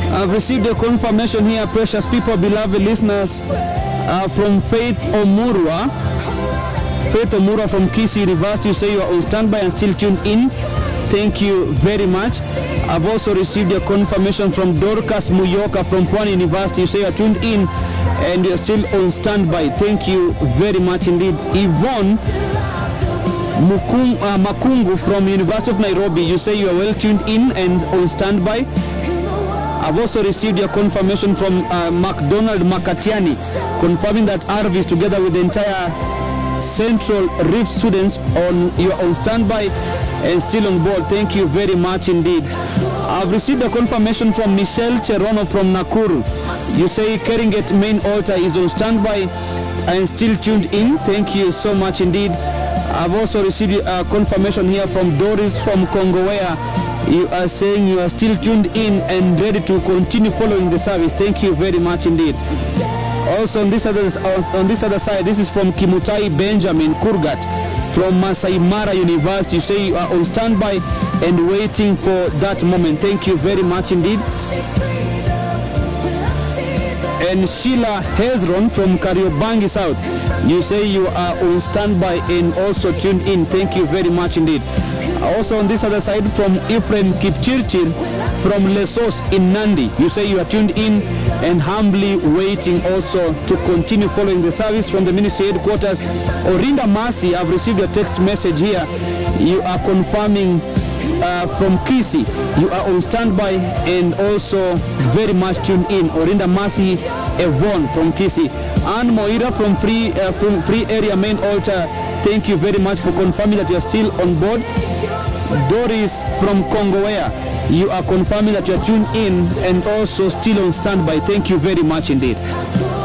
I've received a confirmation here, precious people, beloved listeners, from Faith Omurwa. Faith Omurwa from Kisii University. You say you are on standby and still tuned in. Thank you very much. I've also received a confirmation from Dorcas Muyoka from Pwani University. You say you are tuned in and you are still on standby. Thank you very much indeed. Yvonne Makungu from University of Nairobi. You say you are well tuned in and on standby. I've also received a confirmation from McDonald Makatiani, confirming that RV together with the entire Central Rift students you are on standby and still on board. Thank you very much indeed. I've received a confirmation from Michelle Cherono from Nakuru. You say Keringet main altar is on standby and still tuned in. Thank you so much indeed. I've also received a confirmation here from Doris from Kongowea. You are saying you are still tuned in and ready to continue following the service. Thank you very much indeed. Also on this other side, this is from Kimutai Benjamin Kurgat from Masai Mara University. You say you are on standby and waiting for that moment. Thank you very much indeed. And Sheila Hezron from Kariobangi South. You say you are on standby and also tuned in. Thank you very much indeed. Also on this other side, from Ephraim Kipchirchir from Lesos in Nandi. You say you are tuned in and humbly waiting also to continue following the service from the ministry headquarters. Orinda Masi, I've received a text message here. You are confirming from Kisii. You are on standby and also very much tuned in. Orinda Masi Evon from Kisii. And Moira from Free Area Main Altar. Thank you very much for confirming that you are still on board. Doris from Kongowea, you are confirming that you are tuned in and also still on standby. Thank you very much indeed.